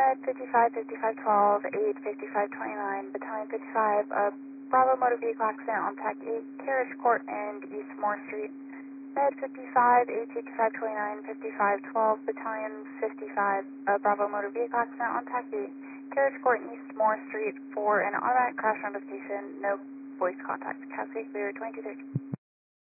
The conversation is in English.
Med 55, 5512, 8, 5529, Battalion 55, Bravo motor vehicle accident on TAC 8, Carriage Court and East Moore Street. Med 55, 8, 5529, 5512, Battalion 55, Bravo motor vehicle accident on TAC 8, Carriage Court and East Moore Street for an automatic crash notification, no voice contact. Cascade clear, 2230.